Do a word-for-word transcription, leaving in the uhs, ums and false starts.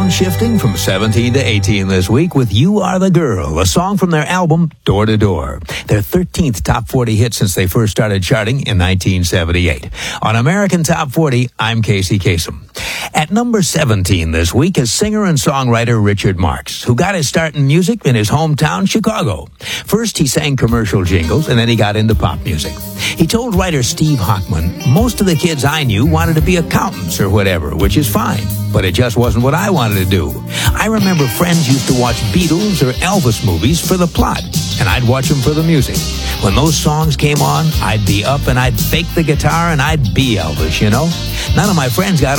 downshifting from seventeen to eighteen this week with You Are the Girl, a song from their album Door to Door, their thirteenth top forty hit since they first started charting in nineteen seventy-eight. On American Top forty, I'm Casey Kasem. At number seventeen this week is singer and songwriter Richard Marx, who got his start in music in his hometown, Chicago. First, he sang commercial jingles, and then he got into pop music. He told writer Steve Hochman, "Most of the kids I knew wanted to be accountants or whatever, which is fine, but it just wasn't what I wanted to do. I remember friends used to watch Beatles or Elvis movies for the plot, and I'd watch them for the music. When those songs came on, I'd be up and I'd fake the guitar and I'd be Elvis, you know? None of my friends got